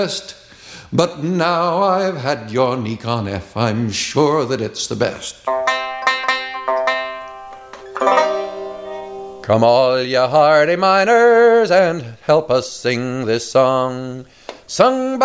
But now I've had your Nikon F, I'm sure that it's the best. Come all ya hardy miners and help us sing this song, sung by